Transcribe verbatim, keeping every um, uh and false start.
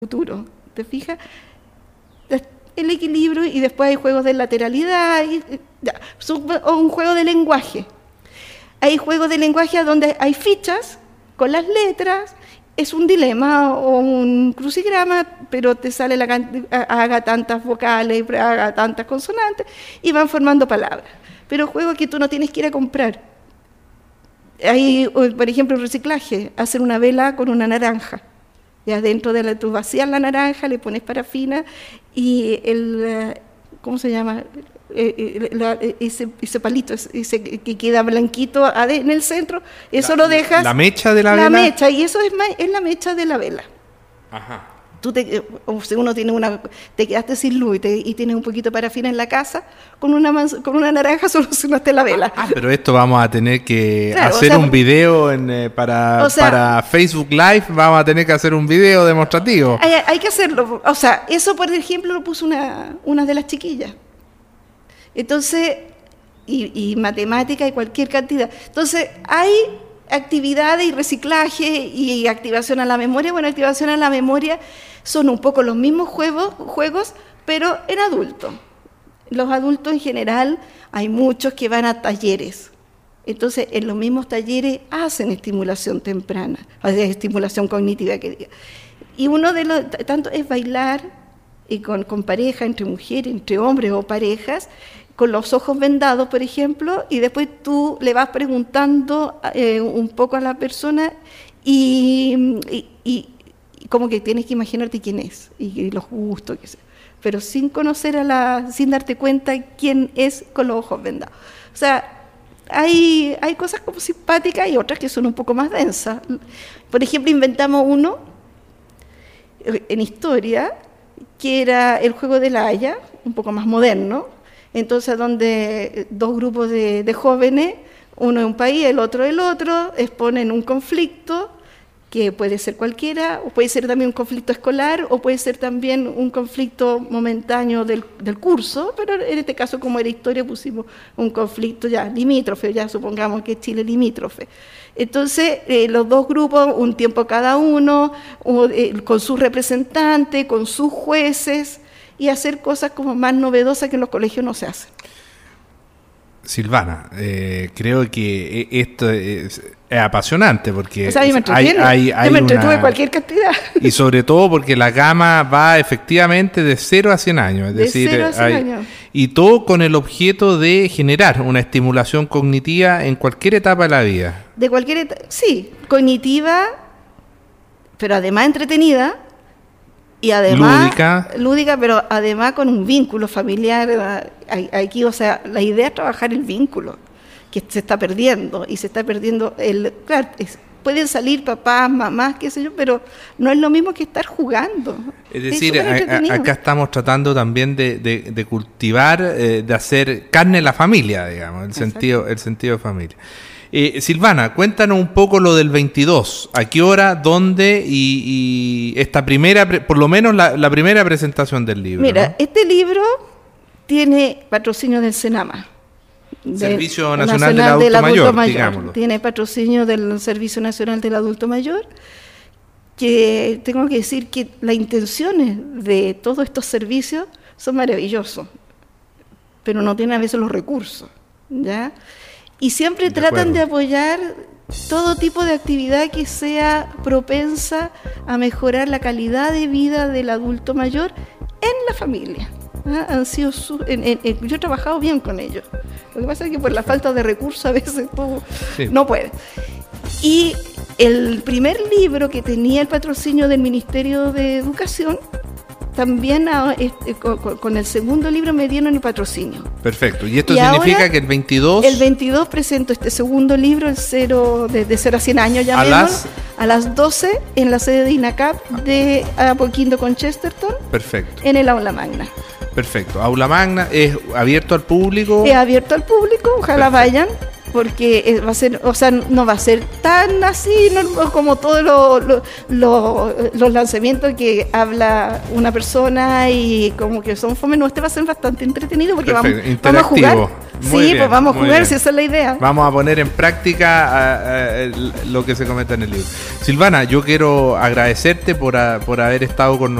futuro, ¿te fijas? El equilibrio, y después hay juegos de lateralidad, y, ya, o un juego de lenguaje. Hay juegos de lenguaje donde hay fichas con las letras, es un dilema o un crucigrama, pero te sale la haga tantas vocales, haga tantas consonantes, y van formando palabras. Pero juegos que tú no tienes que ir a comprar. Hay, por ejemplo, el reciclaje, hacer una vela con una naranja. Ya dentro de la, tú vacías la naranja, le pones parafina y el, ¿cómo se llama? Eh, la, ese, ese palito, ese que queda blanquito en el centro, eso la, lo dejas. ¿La mecha de la, la vela? La mecha, y eso es, es la mecha de la vela. Ajá. Tú te, o si uno tiene una, te quedaste sin luz y, te, y tienes un poquito de parafina en la casa, con una, con una naranja solucionaste la vela. Ah, pero esto vamos a tener que claro, hacer o sea, un video en, eh, para, o sea, para Facebook Live, vamos a tener que hacer un video demostrativo. Hay, hay que hacerlo. O sea, eso por ejemplo lo puso una, una de las chiquillas. Entonces, y, y matemática y cualquier cantidad. Entonces, hay actividades y reciclaje y activación a la memoria. Bueno, activación a la memoria son un poco los mismos juegos, juegos, pero en adultos. Los adultos en general, hay muchos que van a talleres. Entonces, en los mismos talleres hacen estimulación temprana, o sea, estimulación cognitiva, que diga. Y uno de los, tanto es bailar y con, con pareja, entre mujeres, entre hombres o parejas, con los ojos vendados, por ejemplo, y después tú le vas preguntando eh, un poco a la persona y, y, y como que tienes que imaginarte quién es y, y los gustos, qué sé, pero sin conocer a la, sin darte cuenta quién es con los ojos vendados. O sea, hay, hay cosas como simpáticas y otras que son un poco más densas. Por ejemplo, inventamos uno en historia que era el juego de la Haya, un poco más moderno. Entonces, donde dos grupos de, de jóvenes, uno de un país, el otro del otro, exponen un conflicto que puede ser cualquiera, o puede ser también un conflicto escolar, o puede ser también un conflicto momentáneo del, del curso, pero en este caso, como era historia, pusimos un conflicto ya limítrofe, ya supongamos que es Chile limítrofe. Entonces, eh, los dos grupos, un tiempo cada uno, o, eh, con sus representantes, con sus jueces, y hacer cosas como más novedosas que en los colegios no se hacen. Silvana, eh, creo que esto es, es apasionante porque o sea, yo me hay, hay, hay yo me entretuve una, cualquier cantidad. Y sobre todo porque la gama va efectivamente de cero a cien años. Es de decir, cero a cien hay, años. Y todo con el objeto de generar una estimulación cognitiva en cualquier etapa de la vida. De cualquier etapa, sí, cognitiva, pero además entretenida. Y además, lúdica. lúdica, pero además con un vínculo familiar. Aquí, o sea, la idea es trabajar el vínculo, que se está perdiendo, y se está perdiendo, el claro, es, pueden salir papás, mamás, qué sé yo, pero no es lo mismo que estar jugando. Es decir, es a, a, acá estamos tratando también de, de, de cultivar, eh, de hacer carne la familia, digamos, el sentido, el sentido de familia. Eh, Silvana, cuéntanos un poco lo del veintidós. ¿A qué hora, dónde y, y esta primera, por lo menos la, la primera presentación del libro? Mira, ¿no? Este libro tiene patrocinio del Senama. Servicio Nacional, Nacional del, Adulto, del Adulto Mayor, Mayor, digámoslo. Tiene patrocinio del Servicio Nacional del Adulto Mayor, que tengo que decir que las intenciones de todos estos servicios son maravillosos, pero no tienen a veces los recursos, ¿ya? Y siempre de tratan acuerdo. de apoyar todo tipo de actividad que sea propensa a mejorar la calidad de vida del adulto mayor en la familia. ¿Ah? Han sido su, en, en, en, yo he trabajado bien con ellos. Lo que pasa es que por la falta de recursos a veces tú sí. no puedes. Y el primer libro que tenía el patrocinio del Ministerio de Educación, también a, este, con, con el segundo libro me dieron el patrocinio. Perfecto. ¿Y esto y significa que el veintidós? El veintidós presento este segundo libro, el cero, de, de cero a cien años, ya ¿A las? a las doce en la sede de INACAP de Apoquindo con Chesterton. Perfecto. En el Aula Magna. Perfecto. Aula Magna es abierto al público. Es abierto al público, ojalá Perfecto. vayan. porque va a ser, o sea, no va a ser tan así no, como todos lo, lo, lo, los lanzamientos que habla una persona y como que son fome. No, este va a ser bastante entretenido porque vamos, vamos a jugar. Muy sí, bien, pues vamos a jugar, bien. Si esa es la idea. Vamos a poner en práctica a, a, a, lo que se comenta en el libro. Silvana, yo quiero agradecerte por, a, por haber estado con nosotros.